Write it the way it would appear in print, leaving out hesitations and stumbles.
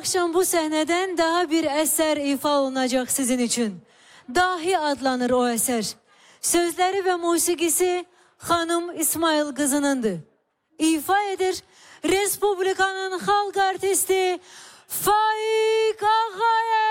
akşam bu səhnədən daha bir əsər ifa olunacaq sizin üçün. Dahi adlanır o əsər. Sözləri və musiqisi xanım İsmail qızınındır. İfa edir Respublikanın xalq artisti Faik Ağayev.